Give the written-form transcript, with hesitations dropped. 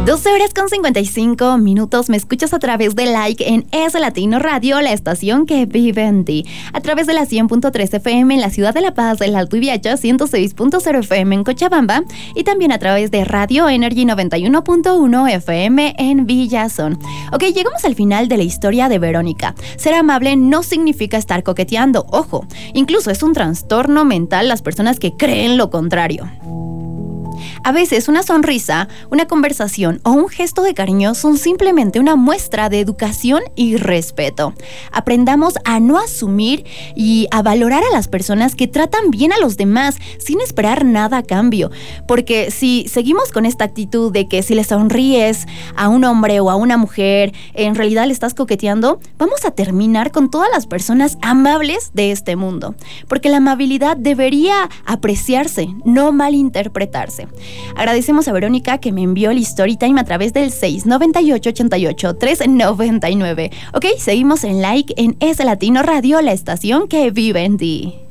12 horas con 55 minutos. Me escuchas a través de Like en Es Latino Radio, la estación que vive en ti. A través de la 100.3 FM en la ciudad de La Paz, El Alto Ibiacha, 106.0 FM en Cochabamba y también a través de Radio Energy 91.1 FM en Villazón. Ok, llegamos al final de la historia de Verónica. Ser amable no significa estar coqueteando. Ojo, incluso es un trastorno mental las personas que creen lo contrario. A veces una sonrisa, una conversación o un gesto de cariño son simplemente una muestra de educación y respeto. Aprendamos a no asumir y a valorar a las personas que tratan bien a los demás sin esperar nada a cambio. Porque si seguimos con esta actitud de que si le sonríes a un hombre o a una mujer, en realidad le estás coqueteando, vamos a terminar con todas las personas amables de este mundo. Porque la amabilidad debería apreciarse, no malinterpretarse. Agradecemos a Verónica que me envió el story time a través del 698-88-399. Ok, seguimos en Like en Es Latino Radio, la estación que vive en ti.